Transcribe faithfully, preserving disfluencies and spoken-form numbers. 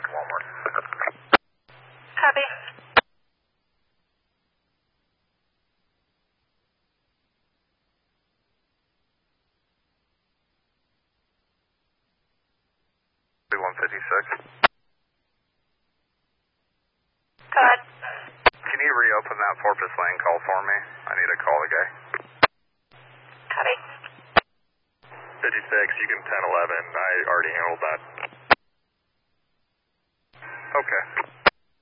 to Walmart. Copy. one fifty-six. Go ahead. Can you reopen that Porpoise Lane call for me? I need to call the guy. Copy. fifty-six, you can ten eleven. I already handled that. Okay.